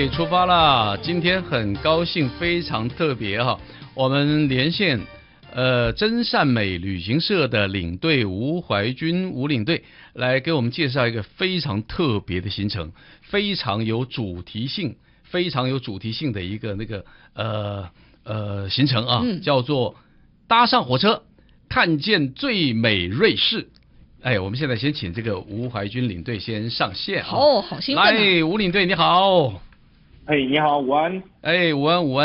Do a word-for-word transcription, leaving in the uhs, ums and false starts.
出发了，今天很高兴，非常特别哈，我们连线呃真善美旅行社的领队吴怀君吴领队来给我们介绍一个非常特别的行程，非常有主题性，非常有主题性的一个那个呃呃行程啊，嗯、叫做搭上火车，看见最美瑞士。哎，我们现在先请这个吴怀君领队先上线啊。 哦，好兴奋啊！ 来，吴领队你好。 哎，你好，午安。 哎，午安，午安。